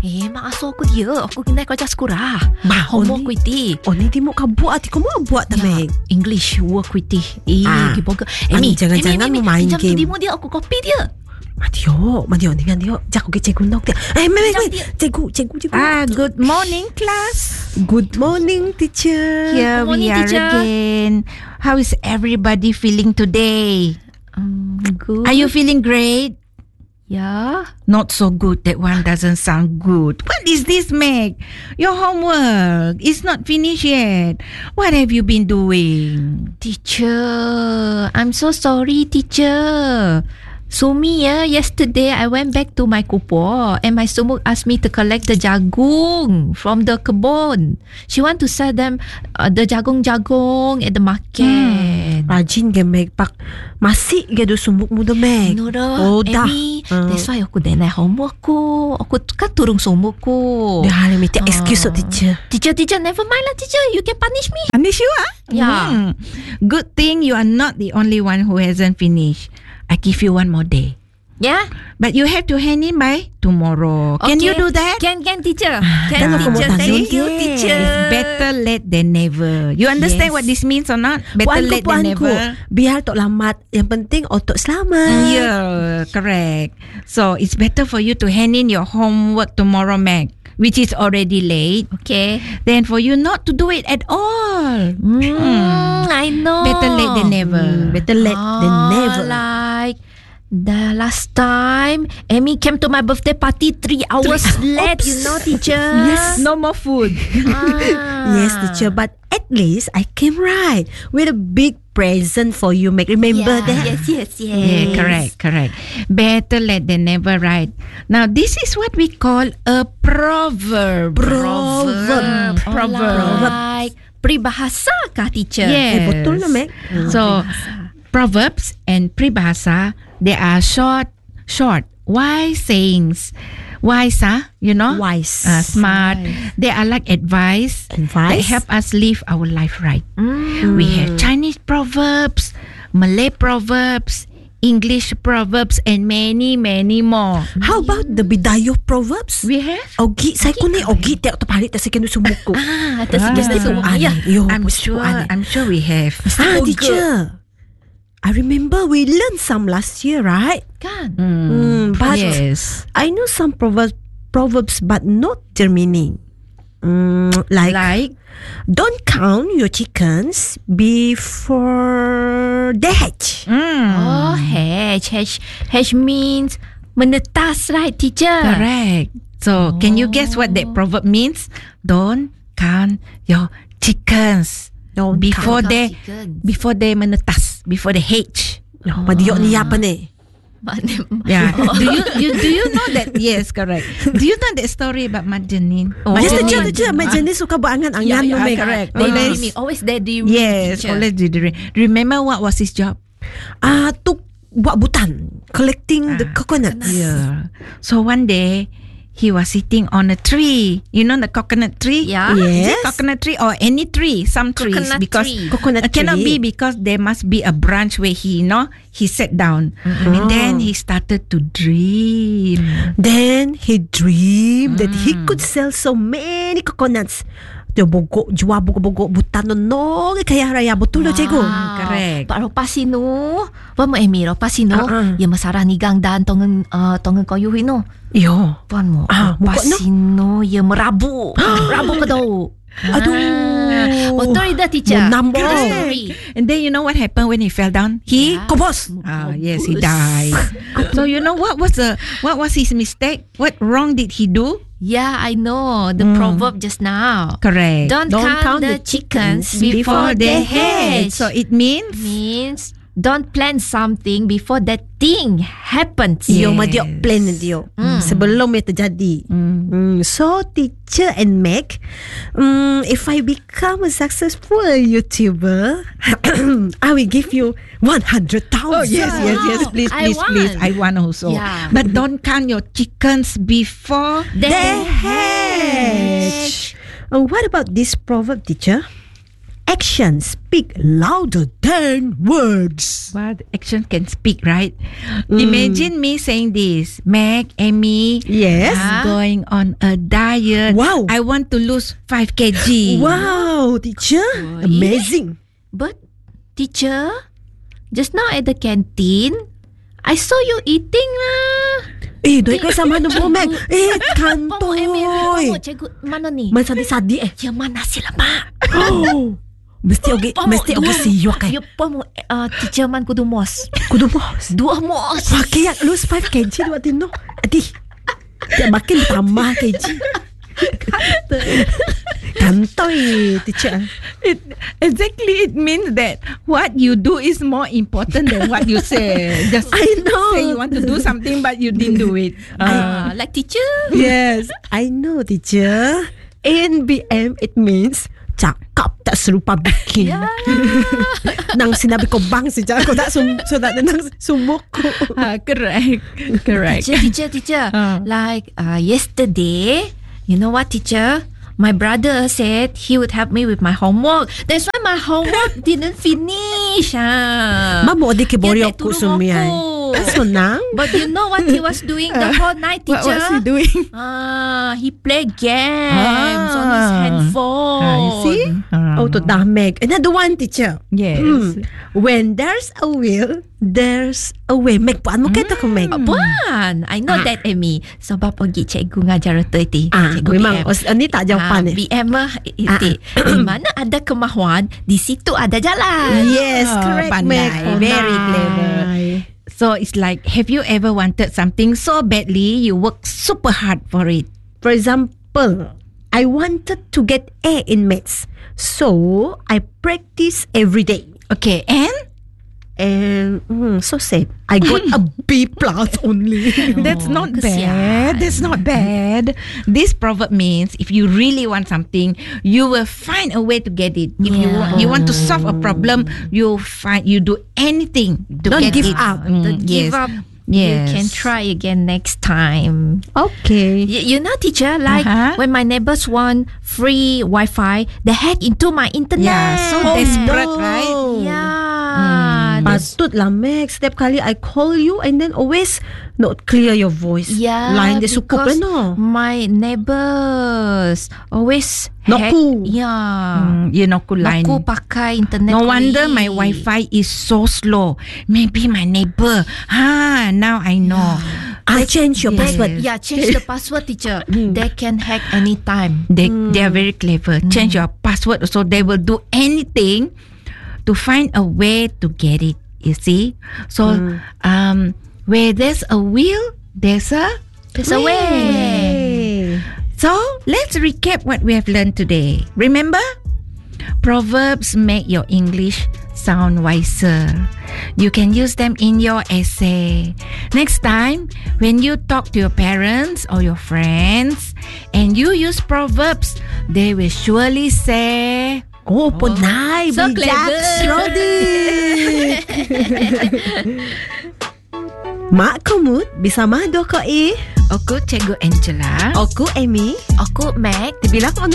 Mak asuh aku dia. Aku kena kerja sekolah. Homework ni kuiti. Ni dia mau kau buat. Kau mau buat tak, Meg? English work kuiti. Kiboga. Jangan-jangan mau main game. Jam tu dia aku copy dia. Madio dengan dia. Jak aku cikgu nok dia. Meg. Cikgu. Good morning, class. Good morning, teacher. Here Good morning, we are teacher. again. How is everybody feeling today? Good. Are you feeling great? Yeah. Not so good. That one doesn't sound good. What is this, Meg? Your homework is not finished yet. What have you been doing? Teacher, I'm so sorry, teacher. Sumi, yesterday I went back to my kupo and my sumuk asked me to collect the jagung from the kebun. She want to sell them the jagung at the market. Rajin ke, Meg? Pak masih ke do sumuk muda, Meg? No dah. dah. Amy, that's why aku denai homework ko. Aku kan turung sumuk ko. Dah, minta excuse tu, teacher. Teacher, never mind lah, teacher. You can punish me. Punish you, ah? Yeah. Good thing you are not the only one who hasn't finished. I give you one more day. Yeah? But you have to hand in by tomorrow. Can you do that? Can, teacher. Kan aku mau Teacher. tanya Thank you, dia. teacher. It's better late than never. You understand what this means or not? Better late than never. Biar tok lambat. Yang penting otok selamat. Yeah, correct. So it's better for you to hand in your homework tomorrow, Meg, which is already late, Okay. than for you not to do it at all. I know. Better late than never. Better late than never. Like the last time, Amy came to my birthday party 3 hours late. You know, teacher. Yes. No more food. Yes, teacher. But at least I came right with a big present for you, Meg. Remember that? Yes. Yeah, correct. Better late than never, right? Now, this is what we call a proverb. Proverb. Like peribahasa kah, teacher? Yes. Betul lah, Meg. So, proverbs and peribahasa, they are short, wise sayings. Wise, you know? Wise. Smart. They are like advice that Advice? help us live our life right. We have Chinese proverbs, Malay proverbs, English proverbs, and many, many more. How about the Bidayuh proverbs? We have? Ogi, saya ko ni ogi tiap palit tak sekian sumuk ko. I'm sure we have. Teacher. I remember we learned some last year, right? Kan? But Yes. I know some proverbs, but not their meaning. Like, don't count your chickens before they hatch. Oh, hatch means menetas, right, teacher? Correct. So, can you guess what that proverb means? Don't count your chickens before count they chickens. before they menetas, before they hatch. Madiok ni apa ni? Yeah. Do you know that? Yes, correct. Do you know that story about Majanin? Yes, teacher. Macam ni suka buat angan-angan. Yeah, Meg. correct. Always daddy. Yes, teacher. always did. Remember what was his job? Tu buat butan, collecting the coconuts. Yeah. So one day, he was sitting on a tree. You know the coconut tree? Yeah. Is it Yes. coconut tree or any tree? Some trees. Coconut Because tree. Coconut cannot tree. be because there must be a branch where he sat down. And then he started to dream. Then he dreamed that he could sell so many coconuts. Dia jual bogok butan no kaya raya betul dah cikgu. Correct. Pak Ropasino. Wan mo Emi Ropasino. Ya masarah ni gang dan tongen koyu no. Yo. Wan mo. Mukha no? Ropasino ya merabu. Rabu ke daw. Aduh. Betul dah, teacher. Menambah. Good story. And then you know what happened when he fell down? He Kobos. yes, he died. So you know what was his mistake? What wrong did he do? Yeah, I know the proverb just now. Correct. Don't count the chickens Before they hatch. So it means don't plan something before that thing happens. Yeah. Yo madiok plan dia. Sebelum ia terjadi. So teacher and Meg, if I become a successful YouTuber, I will give you 100,000. Oh yes, please. I want. I want also. Yeah. But don't count your chickens before They hatch. What about this proverb, teacher? actions speak louder than words. What action can speak, right? Imagine me saying this. Meg, Amy, Yes. going on a diet. Wow. I want to lose 5 kg. Wow, teacher. Amazing. But teacher, just now at the canteen, I saw you eating lah. Duit kau sama nombor Meg. Kantoi. Pomo, cikgu mana ni? Man sadi-sadi Yang mana nasi lemak? Oh. Mesti oge siok Ya pomo, teacher man kudu mos. Kudu bos. 2 mos. Pakai yang lose 5 kg buat tino. Adi. Dia makin tambah kg. Kantoi, teacher. Exactly, it means that what you do is more important than what you say. Just I know. say you want to do something but you didn't do it. Like teacher. Yes, I know, teacher. NBM, it means cakap tak serupa bikin. Nang sinabi ko bang si ko tak nang sumuk ko. Correct. Teacher. Like yesterday, you know what, teacher? My brother said he would help me with my homework. That's why my homework didn't finish. Mamo di kibori Dia tak ko turun sumiyay. aku. So nang? But you know what he was doing the whole night, teacher? What was he doing? He played games on his handphone. You see? Oh, to Meg. Another one, teacher. Yes. When there's a will, there's a way. Meg, puan mo kita ko, Meg. Puan, I know that, Amy. Sebab pergi cikgu ngajar itu iti. Cikgu memang. BM. Ini tak jawapan eh. BM lah iti. Di mana ada kemahuan, di situ ada jalan. Yes, correct, Meg. Pandai. Very clever. So it's like, have you ever wanted something so badly, you work super hard for it? For example, I wanted to get A in maths. So, I practice every day. Okay, and? And so sad. I got a B plus only. That's not kesian. bad. That's not bad. This proverb means if you really want something, you will find a way to get it. If you want to solve a problem, you do anything to Don't get give it. up. Don't give up. You Yes. can try again next time. Okay. You know, teacher, like when my neighbors want free Wi-Fi, they hack into my internet. Yeah, so desperate, right? Yeah. Patut lah, Meg. Setiap kali I call you and then always not clear your voice. Yeah, Line dia sukup because no. my neighbors always Noku. hack. Yeah. You know, line. Aku pakai internet. No wonder koi. my Wi-Fi is so slow. Maybe my neighbor. Now I know. I change your Yes. password. Yeah, change the password, teacher. They can hack anytime. They are very clever. Change your password so they will do anything to find a way to get it. You see? So where there's a will, there's a way. So let's recap what we have learned today. Remember? Proverbs make your English sound wiser. You can use them in your essay. Next time, when you talk to your parents or your friends and you use proverbs, they will surely say, Oh, punai. So bijak, clever. Shrodik. Mak Kumut bersama Doko E. Aku Cikgu Angela. Aku Amy. Aku Mac. Dibilang